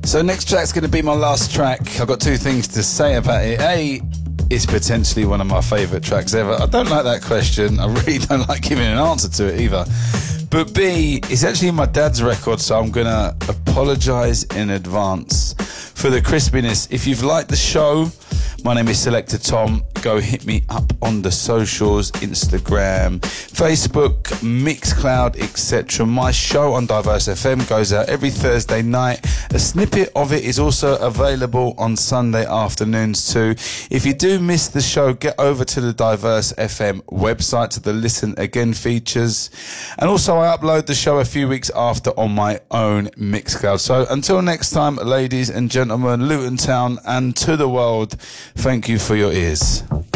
So next track's going to be my last track. I've got two things to say about it. A, it's potentially one of my favourite tracks ever. I don't like that question. I really don't like giving an answer to it either. But B, it's actually my dad's record, so I'm going to apologise in advance for the crispiness. If you've liked the show, my name is Selector Tom. Go hit me up on the socials, Instagram, Facebook, Mixcloud, etc. My show on Diverse FM goes out every Thursday night. A snippet of it is also available on Sunday afternoons too. If you do miss the show, get over to the Diverse FM website to the Listen Again features. And also I upload the show a few weeks after on my own Mixcloud. So until next time, ladies and gentlemen, Luton Town and to the world, thank you for your ears.